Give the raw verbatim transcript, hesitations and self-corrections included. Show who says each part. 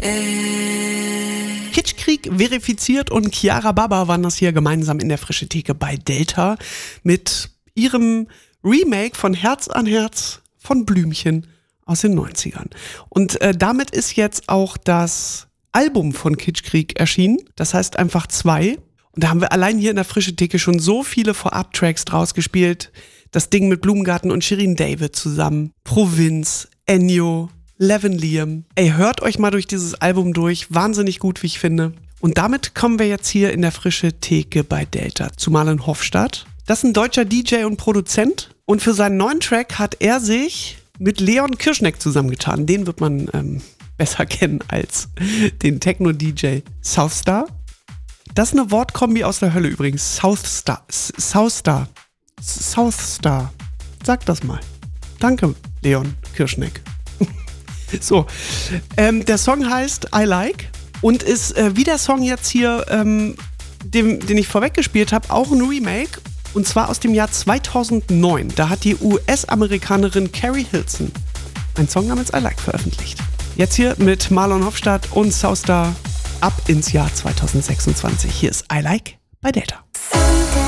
Speaker 1: Kitschkrieg verifiziert und Chiara Baba waren das hier gemeinsam in der Frische Theke bei Delta mit ihrem Remake von Herz an Herz von Blümchen aus den neunzigern. Und äh, damit ist jetzt auch das Album von Kitschkrieg erschienen. Das heißt einfach zwei. Und da haben wir allein hier in der Frische Theke schon so viele Vorab-Tracks draus gespielt. Das Ding mit Blumengarten und Shirin David zusammen. Provinz, Ennio, Levin Liam. Ey, hört euch mal durch dieses Album durch. Wahnsinnig gut, wie ich finde. Und damit kommen wir jetzt hier in der Frische Theke bei Delta zu Marlon Hofstadt. Das ist ein deutscher D J und Produzent. Und für seinen neuen Track hat er sich mit Leon Kirschneck zusammengetan. Den wird man ähm, besser kennen als den Techno-D J Southstar. Das ist eine Wortkombi aus der Hölle übrigens. Southstar. Southstar. Southstar. Sag das mal. Danke, Leon Kirschneck. So, ähm, der Song heißt I Like und ist äh, wie der Song jetzt hier, ähm, dem, den ich vorweg gespielt habe, auch ein Remake. Und zwar aus dem Jahr zweitausendneun. Da hat die U S-Amerikanerin Carrie Hilson einen Song namens I Like veröffentlicht. Jetzt hier mit Marlon Hofstadt und Southstar ab ins Jahr zweitausendsechsundzwanzig. Hier ist I Like bei Delta.